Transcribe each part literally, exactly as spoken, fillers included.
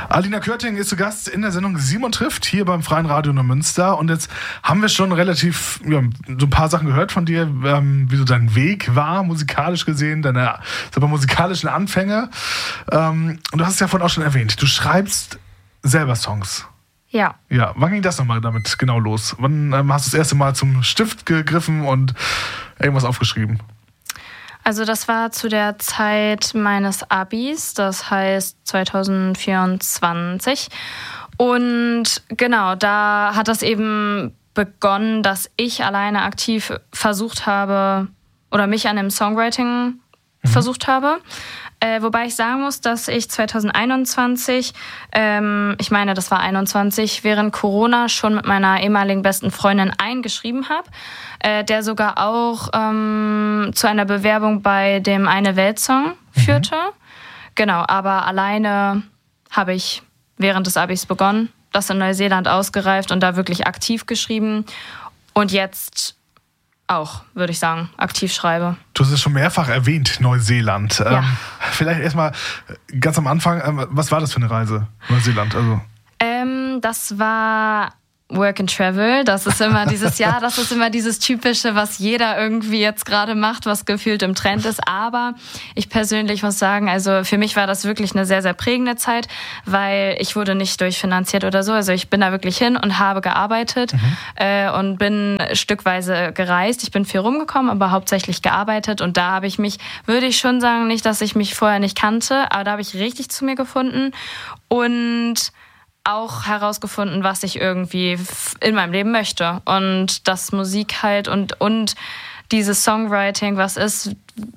Alina Körting ist zu Gast in der Sendung Simon trifft, hier beim Freien Radio Neumünster. Und jetzt haben wir schon relativ, ja, so ein paar Sachen gehört von dir, ähm, wie so dein Weg war, musikalisch gesehen, deine sag mal, musikalischen Anfänge. Ähm, und du hast es ja vorhin auch schon erwähnt, du schreibst selber Songs. Ja. Ja, wann ging das nochmal damit genau los? Wann ähm, hast du das erste Mal zum Stift gegriffen und irgendwas aufgeschrieben? Also das war zu der Zeit meines Abis, das heißt zwanzig vierundzwanzig. Und genau, da hat das eben begonnen, dass ich alleine aktiv versucht habe oder mich an dem Songwriting mhm. versucht habe. Äh, wobei ich sagen muss, dass ich zwanzig einundzwanzig, ähm, ich meine, das war einundzwanzig, während Corona schon mit meiner ehemaligen besten Freundin eingeschrieben habe, äh, der sogar auch ähm, zu einer Bewerbung bei dem Eine Welt-Song führte. Mhm. Genau, aber alleine habe ich während des Abis begonnen, das in Neuseeland ausgereift und da wirklich aktiv geschrieben. Und jetzt auch, würde ich sagen, aktiv schreibe. Du hast es schon mehrfach erwähnt, Neuseeland. Ja. Ähm, vielleicht erstmal ganz am Anfang, ähm, was war das für eine Reise, Neuseeland? Also ähm, das war Work and Travel. Das ist immer dieses Jahr, das ist immer dieses Typische, was jeder irgendwie jetzt gerade macht, was gefühlt im Trend ist. Aber ich persönlich muss sagen, also für mich war das wirklich eine sehr, sehr prägende Zeit, weil ich wurde nicht durchfinanziert oder so. Also ich bin da wirklich hin und habe gearbeitet mhm. äh, und bin stückweise gereist. Ich bin viel rumgekommen, aber hauptsächlich gearbeitet. Und da habe ich mich, würde ich schon sagen, nicht, dass ich mich vorher nicht kannte, aber da habe ich richtig zu mir gefunden und auch herausgefunden, was ich irgendwie in meinem Leben möchte. Und dass Musik halt und, und dieses Songwriting was ist,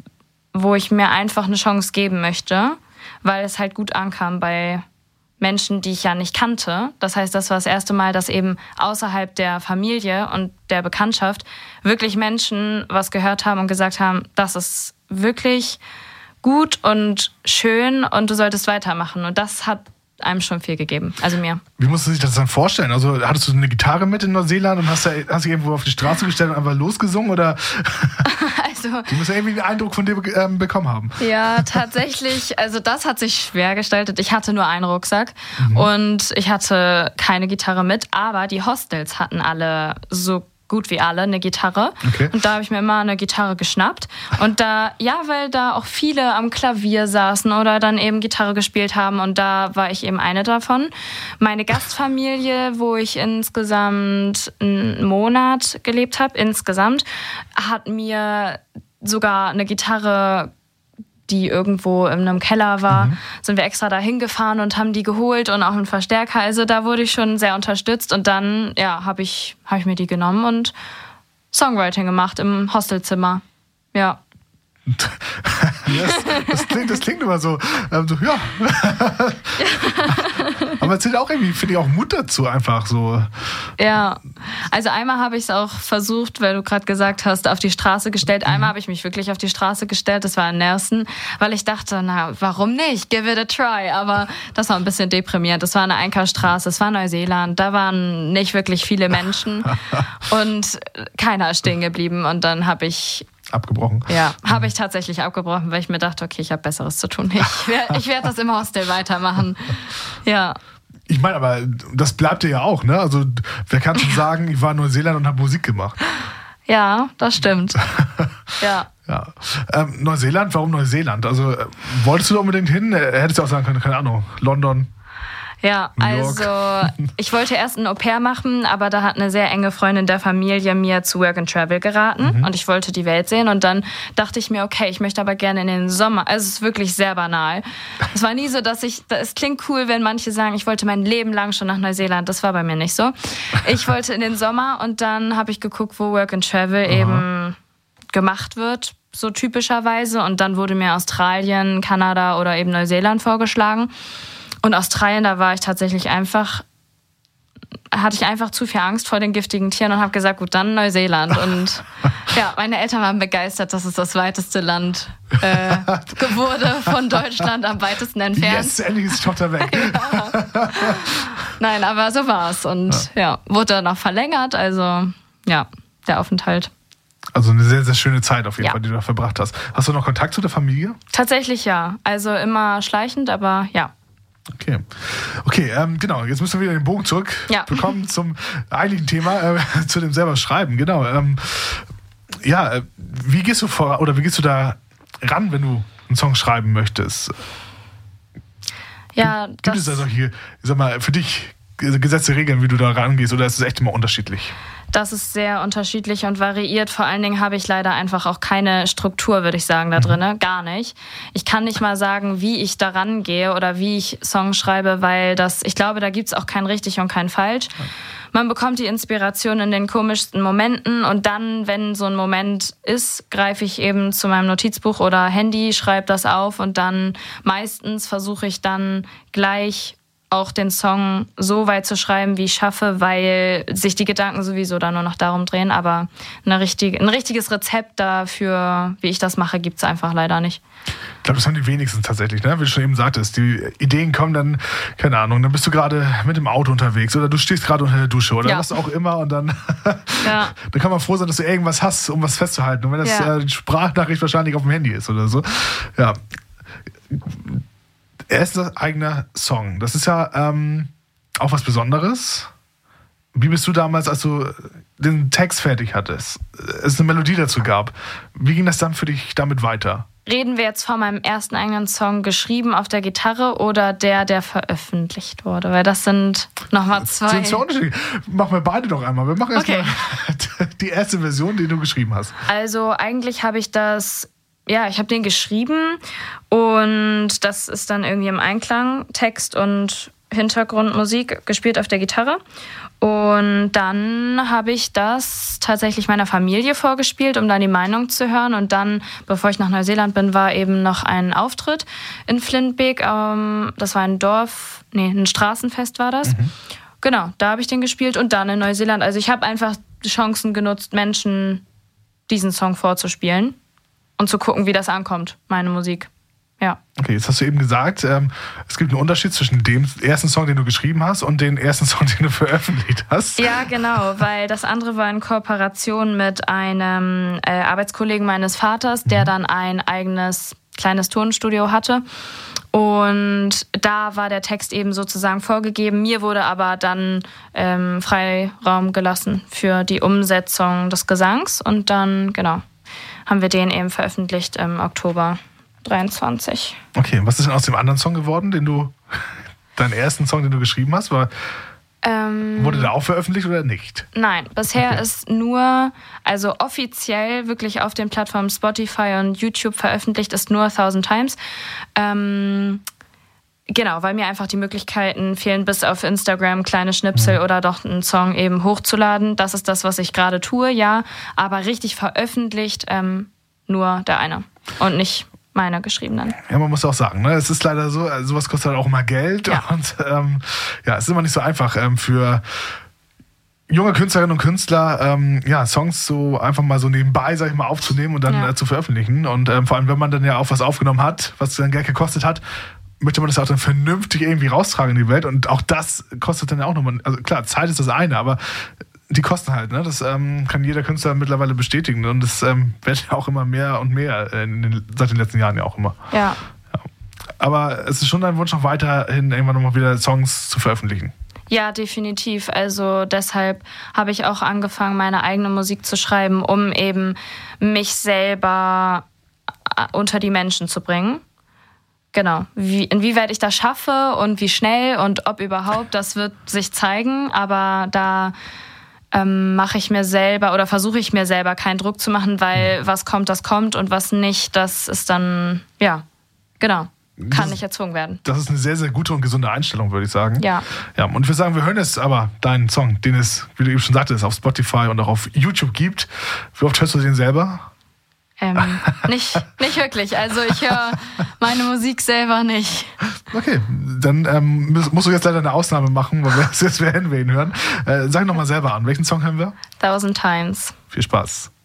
wo ich mir einfach eine Chance geben möchte, weil es halt gut ankam bei Menschen, die ich ja nicht kannte. Das heißt, das war das erste Mal, dass eben außerhalb der Familie und der Bekanntschaft wirklich Menschen was gehört haben und gesagt haben, das ist wirklich gut und schön und du solltest weitermachen. Und das hat einem schon viel gegeben, also mir. Wie musst du sich das dann vorstellen? Also hattest du eine Gitarre mit in Neuseeland und hast, da, hast dich irgendwo auf die Straße gestellt und einfach losgesungen? Oder? Also, du musst ja irgendwie einen Eindruck von dir ähm, bekommen haben. Ja, tatsächlich, also das hat sich schwer gestaltet. Ich hatte nur einen Rucksack mhm. und ich hatte keine Gitarre mit, aber die Hostels hatten alle so gut wie alle eine Gitarre. Okay. Und da habe ich mir immer eine Gitarre geschnappt. Und da, ja, weil da auch viele am Klavier saßen oder dann eben Gitarre gespielt haben. Und da war ich eben eine davon. Meine Gastfamilie, wo ich insgesamt einen Monat gelebt habe, insgesamt, hat mir sogar eine Gitarre, die irgendwo in einem Keller war, mhm. sind wir extra da hingefahren und haben die geholt und auch einen Verstärker. Also da wurde ich schon sehr unterstützt und dann ja, habe ich, hab ich mir die genommen und Songwriting gemacht im Hostelzimmer. Ja. Yes, das, klingt, das klingt immer so, ähm, so ja. Aber es zählt auch irgendwie, finde ich, auch Mut dazu, einfach so. Ja, also einmal habe ich es auch versucht, weil du gerade gesagt hast, auf die Straße gestellt. Einmal habe ich mich wirklich auf die Straße gestellt, das war in Nelson, weil ich dachte, na, warum nicht? Give it a try. Aber das war ein bisschen deprimierend. Das war eine Einkaufsstraße, es war Neuseeland, da waren nicht wirklich viele Menschen und keiner ist stehen geblieben. Und dann habe ich abgebrochen. Ja, habe ich tatsächlich abgebrochen, weil ich mir dachte, okay, ich habe Besseres zu tun. Ich werde ich werd das im Hostel weitermachen. Ja. Ich meine, aber das bleibt dir ja auch, ne? Also wer kann schon sagen, ich war in Neuseeland und habe Musik gemacht? Ja, das stimmt. Ja. Ja. Ähm, Neuseeland, warum Neuseeland? Also äh, wolltest du da unbedingt hin? Hättest du auch sagen können, keine Ahnung, London. Ja, also ich wollte erst ein Au-pair machen, aber da hat eine sehr enge Freundin der Familie mir zu Work and Travel geraten mhm. und ich wollte die Welt sehen und dann dachte ich mir, okay, ich möchte aber gerne in den Sommer. Also es ist wirklich sehr banal. Es war nie so, dass ich, es klingt cool, wenn manche sagen, ich wollte mein Leben lang schon nach Neuseeland. Das war bei mir nicht so. Ich wollte in den Sommer und dann habe ich geguckt, wo Work and Travel Aha. eben gemacht wird, so typischerweise. Und dann wurde mir Australien, Kanada oder eben Neuseeland vorgeschlagen. Und Australien, da war ich tatsächlich einfach, hatte ich einfach zu viel Angst vor den giftigen Tieren und habe gesagt, gut, dann Neuseeland. Und ja, meine Eltern waren begeistert, dass es das weiteste Land äh, wurde von Deutschland, am weitesten entfernt. Yes, endlich ist die Tochter weg. Ja. Nein, aber so war's. Und ja. ja, wurde dann auch verlängert, also ja, der Aufenthalt. Also eine sehr, sehr schöne Zeit auf jeden ja. Fall, die du da verbracht hast. Hast du noch Kontakt zu der Familie? Tatsächlich ja. Also immer schleichend, aber ja. Okay, okay, ähm, genau. Jetzt müssen wir wieder den Bogen zurück ja. bekommen zum eigentlichen Thema, äh, zu dem selber Schreiben. Genau. Ähm, ja, äh, wie gehst du vor oder wie gehst du da ran, wenn du einen Song schreiben möchtest? Ja, gibt, gibt es da solche, ich sag mal, für dich gesetzte Regeln, wie du da rangehst, oder ist es echt immer unterschiedlich? Das ist sehr unterschiedlich und variiert. Vor allen Dingen habe ich leider einfach auch keine Struktur, würde ich sagen, da drin. Gar nicht. Ich kann nicht mal sagen, wie ich daran gehe oder wie ich Songs schreibe, weil das, ich glaube, da gibt es auch kein richtig und kein falsch. Man bekommt die Inspiration in den komischsten Momenten und dann, wenn so ein Moment ist, greife ich eben zu meinem Notizbuch oder Handy, schreibe das auf und dann meistens versuche ich dann gleich auch den Song so weit zu schreiben, wie ich schaffe, weil sich die Gedanken sowieso da nur noch darum drehen. Aber eine richtige, ein richtiges Rezept dafür, wie ich das mache, gibt es einfach leider nicht. Ich glaube, das haben die wenigsten tatsächlich, ne? Wie du schon eben sagtest. Die Ideen kommen dann, keine Ahnung, dann bist du gerade mit dem Auto unterwegs oder du stehst gerade unter der Dusche oder ja. was auch immer und dann, ja. dann kann man froh sein, dass du irgendwas hast, um was festzuhalten. Und wenn das ja. äh, die Sprachnachricht wahrscheinlich auf dem Handy ist oder so. Ja. Erster eigener Song. Das ist ja ähm, auch was Besonderes. Wie bist du damals, als du den Text fertig hattest, es eine Melodie dazu gab, wie ging das dann für dich damit weiter? Reden wir jetzt von meinem ersten eigenen Song, geschrieben auf der Gitarre oder der, der veröffentlicht wurde? Weil das sind nochmal zwei. Das sind zwei Unterschiede. Machen wir beide doch einmal. Wir machen erstmal okay. die erste Version, die du geschrieben hast. Also eigentlich habe ich das... Ja, ich habe den geschrieben und das ist dann irgendwie im Einklang, Text und Hintergrundmusik gespielt auf der Gitarre. Und dann habe ich das tatsächlich meiner Familie vorgespielt, um dann die Meinung zu hören. Und dann, bevor ich nach Neuseeland bin, war eben noch ein Auftritt in Flintbeek. Ähm, das war ein Dorf, nee, ein Straßenfest war das. Mhm. Genau, da habe ich den gespielt und dann in Neuseeland. Also ich habe einfach die Chancen genutzt, Menschen diesen Song vorzuspielen. Und zu gucken, wie das ankommt, meine Musik. Ja. Okay, jetzt hast du eben gesagt, ähm, es gibt einen Unterschied zwischen dem ersten Song, den du geschrieben hast und dem ersten Song, den du veröffentlicht hast. Ja, genau, weil das andere war in Kooperation mit einem äh, Arbeitskollegen meines Vaters, der mhm. dann ein eigenes kleines Tonstudio hatte. Und da war der Text eben sozusagen vorgegeben. Mir wurde aber dann ähm, Freiraum gelassen für die Umsetzung des Gesangs. Und dann, genau, haben wir den eben veröffentlicht im Oktober dreiundzwanzig. Okay, was ist denn aus dem anderen Song geworden, den du, deinen ersten Song, den du geschrieben hast? War, ähm, wurde der auch veröffentlicht oder nicht? Nein, bisher okay. ist nur, also offiziell wirklich auf den Plattformen Spotify und YouTube veröffentlicht ist nur Thousand Times. Ähm, Genau, weil mir einfach die Möglichkeiten fehlen, bis auf Instagram kleine Schnipsel mhm. oder doch einen Song eben hochzuladen. Das ist das, was ich gerade tue, ja. Aber richtig veröffentlicht ähm, nur der eine und nicht meine geschriebenen. Ja, man muss auch sagen, ne? Es ist leider so, sowas kostet halt auch immer Geld. Ja. Und ähm, ja, es ist immer nicht so einfach ähm, für junge Künstlerinnen und Künstler, ähm, ja, Songs so einfach mal so nebenbei, sag ich mal, aufzunehmen und dann ja. äh, zu veröffentlichen. Und ähm, vor allem, wenn man dann ja auch was aufgenommen hat, was dann Geld gekostet hat, möchte man das auch dann vernünftig irgendwie raustragen in die Welt. Und auch das kostet dann ja auch nochmal, also klar, Zeit ist das eine, aber die kosten halt, ne? Das ähm, kann jeder Künstler mittlerweile bestätigen. Und das ähm, wird ja auch immer mehr und mehr, in den, seit den letzten Jahren ja auch immer. Ja. ja. Aber es ist schon dein Wunsch, noch weiterhin irgendwann nochmal wieder Songs zu veröffentlichen. Ja, definitiv. Also deshalb habe ich auch angefangen, meine eigene Musik zu schreiben, um eben mich selber unter die Menschen zu bringen. Genau, wie, inwieweit ich das schaffe und wie schnell und ob überhaupt, das wird sich zeigen. Aber da ähm, mache ich mir selber oder versuche ich mir selber keinen Druck zu machen, weil was kommt, das kommt und was nicht, das ist dann, ja, genau, kann nicht erzwungen werden. Das ist eine sehr, sehr gute und gesunde Einstellung, würde ich sagen. Ja. Ja, und ich würde sagen, wir hören jetzt aber deinen Song, den es, wie du eben schon sagtest, auf Spotify und auch auf YouTube gibt. Wie oft hörst du den selber? Ähm, nicht, nicht wirklich. Also ich höre meine Musik selber nicht. Okay, dann ähm, musst du jetzt leider eine Ausnahme machen, weil wir es jetzt werden wir ihn hören. Äh, sag nochmal selber an. Welchen Song hören wir? Thousand Times. Viel Spaß.